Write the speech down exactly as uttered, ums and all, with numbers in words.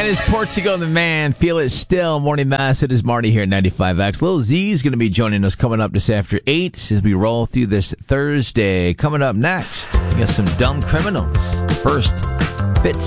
And it's Portugal the Man. Feel it still. Morning Mass. It is Marty here at ninety-five X. Lil Z is going to be joining us coming up just after eight as we roll through this Thursday. Coming up next, we got some dumb criminals. First, Fitz.